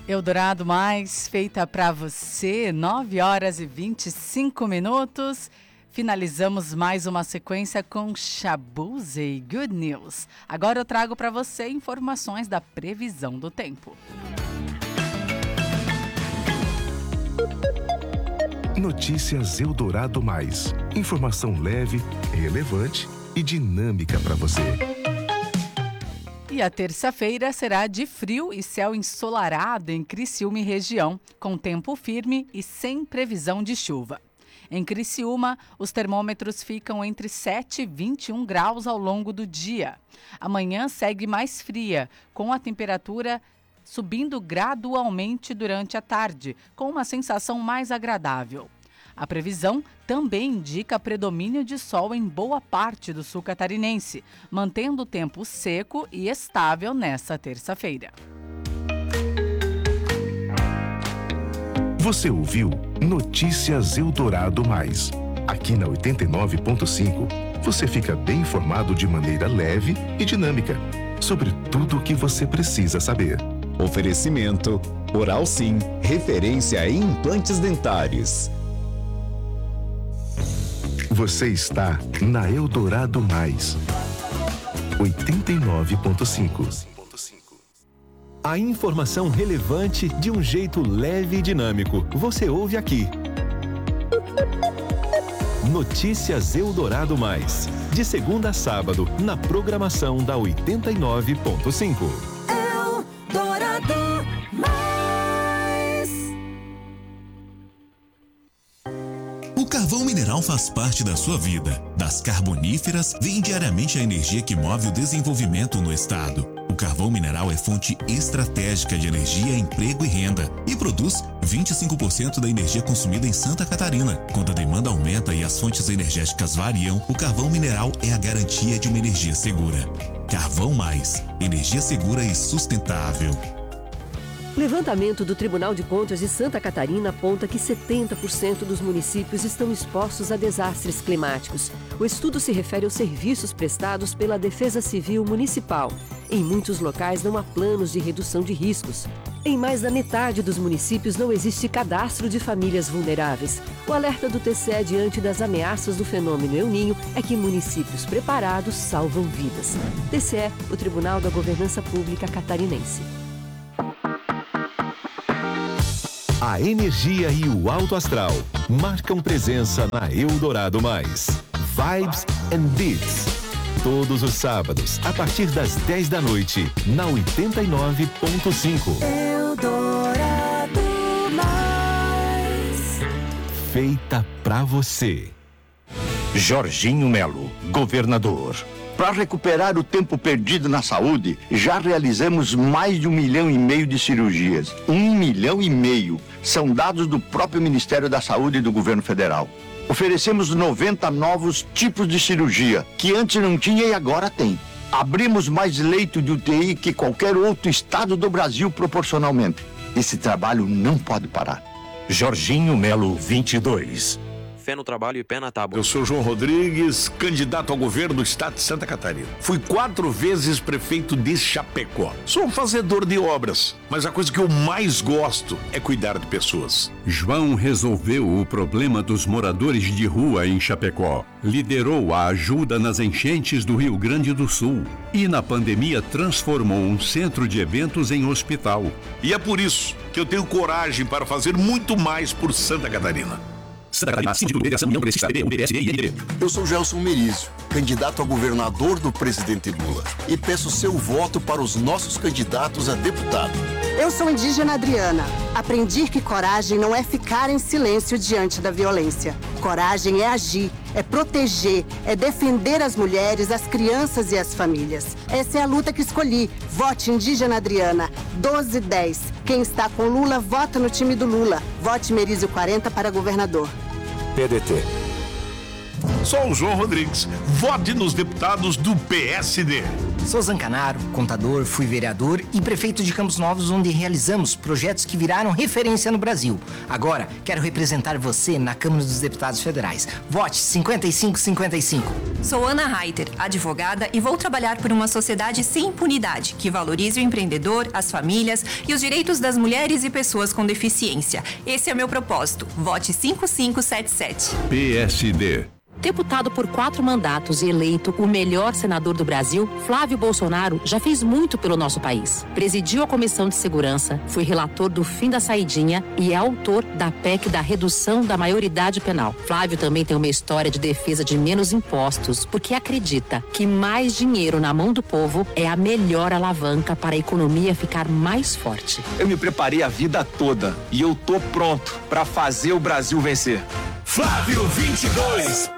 Eldorado Mais, feita para você, 9h25. Finalizamos mais uma sequência com Shabuzi e Good News. Agora eu trago para você informações da previsão do tempo. Notícias Eldorado Mais. Informação leve, relevante e dinâmica para você. E a terça-feira será de frio e céu ensolarado em Criciúma e região, com tempo firme e sem previsão de chuva. Em Criciúma, os termômetros ficam entre 7 e 21 graus ao longo do dia. Amanhã segue mais fria, com a temperatura subindo gradualmente durante a tarde, com uma sensação mais agradável. A previsão também indica predomínio de sol em boa parte do sul catarinense, mantendo o tempo seco e estável nesta terça-feira. Você ouviu Notícias Eldorado Mais. Aqui na 89.5, você fica bem informado de maneira leve e dinâmica sobre tudo o que você precisa saber. Oferecimento Oral Sim, referência em implantes dentários. Você está na Eldorado Mais, 89.5. A informação relevante de um jeito leve e dinâmico. Você ouve aqui. Notícias Eldorado Mais. De segunda a sábado, na programação da 89.5. Eldorado Mais. O carvão mineral faz parte da sua vida. Das carboníferas vem diariamente a energia que move o desenvolvimento no estado. O carvão mineral é fonte estratégica de energia, emprego e renda e produz 25% da energia consumida em Santa Catarina. Quando a demanda aumenta e as fontes energéticas variam, o carvão mineral é a garantia de uma energia segura. Carvão Mais, energia segura e sustentável. Levantamento do Tribunal de Contas de Santa Catarina aponta que 70% dos municípios estão expostos a desastres climáticos. O estudo se refere aos serviços prestados pela Defesa Civil Municipal. Em muitos locais não há planos de redução de riscos. Em mais da metade dos municípios não existe cadastro de famílias vulneráveis. O alerta do TCE diante das ameaças do fenômeno El Niño é que municípios preparados salvam vidas. TCE, o Tribunal da Governança Pública Catarinense. A energia e o alto astral marcam presença na Eldorado Mais. Vibes and Beats. Todos os sábados, a partir das 10 da noite, na 89.5. Eldorado Mais. Feita pra você. Jorginho Melo, governador. Para recuperar o tempo perdido na saúde, já realizamos mais de 1,5 milhão de cirurgias. 1,5 milhão. São dados do próprio Ministério da Saúde e do Governo Federal. Oferecemos 90 novos tipos de cirurgia, que antes não tinha e agora tem. Abrimos mais leito de UTI que qualquer outro estado do Brasil proporcionalmente. Esse trabalho não pode parar. Jorginho Melo, 22. Fé no trabalho e pé na tábua. Eu sou João Rodrigues, candidato ao governo do estado de Santa Catarina. Fui 4 vezes prefeito de Chapecó. Sou um fazedor de obras, mas a coisa que eu mais gosto é cuidar de pessoas. João resolveu o problema dos moradores de rua em Chapecó. Liderou a ajuda nas enchentes do Rio Grande do Sul. E na pandemia transformou um centro de eventos em hospital. E é por isso que eu tenho coragem para fazer muito mais por Santa Catarina. Santa Catarina, Síndico, Federação, União Progressista, PB, PSB e MDB. Eu sou Gelson Merizio, candidato a governador do presidente Lula. E peço seu voto para os nossos candidatos a deputado. Eu sou indígena Adriana. Aprendi que coragem não é ficar em silêncio diante da violência. Coragem é agir, é proteger, é defender as mulheres, as crianças e as famílias. Essa é a luta que escolhi. Vote indígena Adriana, 1210. Quem está com Lula, vota no time do Lula. Vote Merizio 40 para governador. PDT. Sou o João Rodrigues. Vote nos deputados do PSD. Sou Zancanaro, contador, fui vereador e prefeito de Campos Novos, onde realizamos projetos que viraram referência no Brasil. Agora, quero representar você na Câmara dos Deputados Federais. Vote 5555. Sou Ana Reiter, advogada, e vou trabalhar por uma sociedade sem impunidade, que valorize o empreendedor, as famílias e os direitos das mulheres e pessoas com deficiência. Esse é o meu propósito. Vote 5577. PSD. Deputado por 4 mandatos e eleito o melhor senador do Brasil, Flávio Bolsonaro já fez muito pelo nosso país. Presidiu a Comissão de Segurança, foi relator do fim da saidinha e é autor da PEC da redução da maioridade penal. Flávio também tem uma história de defesa de menos impostos, porque acredita que mais dinheiro na mão do povo é a melhor alavanca para a economia ficar mais forte. Eu me preparei a vida toda e eu tô pronto para fazer o Brasil vencer. Flávio 22.